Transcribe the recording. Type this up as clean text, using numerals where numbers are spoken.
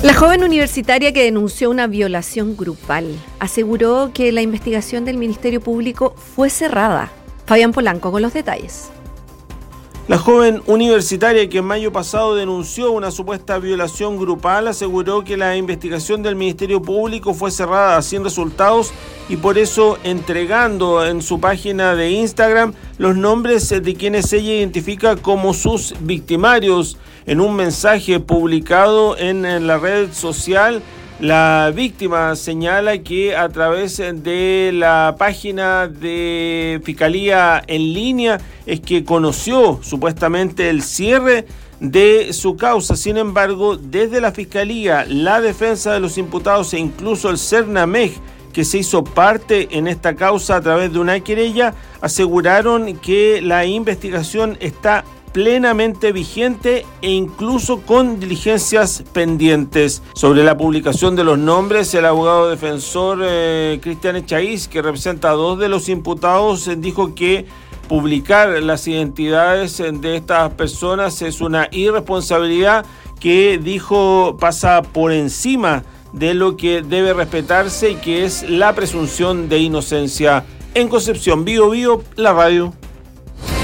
La joven universitaria que denunció una violación grupal aseguró que la investigación del Ministerio Público fue cerrada. Fabián Polanco con los detalles. La joven universitaria que en mayo pasado denunció una supuesta violación grupal aseguró que la investigación del Ministerio Público fue cerrada sin resultados y por eso entregando en su página de Instagram los nombres de quienes ella identifica como sus victimarios. En un mensaje publicado en la red social, la víctima señala que a través de la página de Fiscalía en línea es que conoció supuestamente el cierre de su causa. Sin embargo, desde la Fiscalía, la defensa de los imputados e incluso el CERNAMEG, que se hizo parte en esta causa a través de una querella, aseguraron que la investigación está plenamente vigente e incluso con diligencias pendientes. Sobre la publicación de los nombres, el abogado defensor Cristian Echaíz, que representa a dos de los imputados, dijo que publicar las identidades de estas personas es una irresponsabilidad que, dijo, pasa por encima de lo que debe respetarse y que es la presunción de inocencia. En Concepción, Bío Bío, la radio.